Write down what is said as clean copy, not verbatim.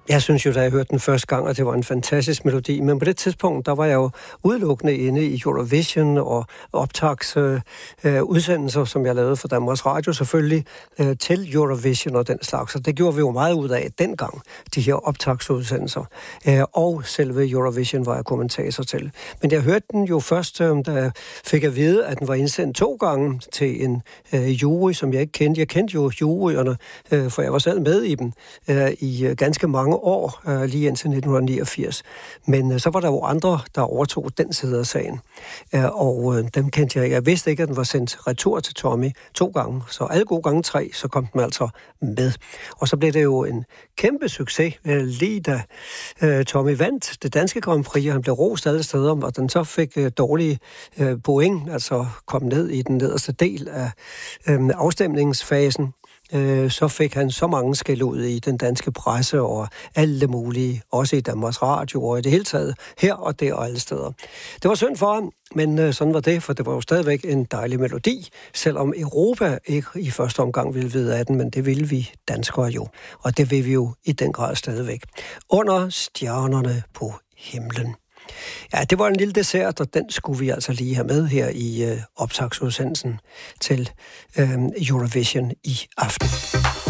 Jeg synes jo, da jeg hørte den første gang, at det var en fantastisk melodi, men på det tidspunkt, der var jeg jo udelukkende inde i Eurovision og optagsudsendelser, som jeg lavede for Danmarks Radio selvfølgelig, til Eurovision og den slags. Så det gjorde vi jo meget ud af dengang, de her optagsudsendelser. Og selve Eurovision var jeg kommentator til. Men jeg hørte den jo først, da jeg fik at vide, at den var indsendt 2 gange til en jury, som jeg ikke kendte. Jeg kendte jo juryerne, for jeg var selv med i dem i ganske mange år, lige indtil 1989. Men så var der jo andre, der overtog den side af sagen. Og dem kendte jeg. Jeg vidste ikke, at den var sendt retur til Tommy 2 gange. Så alle gode gange 3, så kom den altså med. Og så blev det jo en kæmpe succes, lige da Tommy vandt det danske Grand Prix, og han blev rost alle steder, og den så fik dårlige point, altså kom ned i den nederste del af afstemningsfasen. Så fik han så mange skæld ud i den danske presse og alle mulige, også i Danmarks Radio og i det hele taget, her og der og alle steder. Det var synd for ham, men sådan var det, for det var jo stadigvæk en dejlig melodi, selvom Europa ikke i første omgang ville vide af den, men det ville vi danskere jo, og det vil vi jo i den grad stadigvæk. Under stjernerne på himlen. Ja, det var en lille dessert, og den skulle vi altså lige have med her i optagsudsendelsen til Eurovision i aften.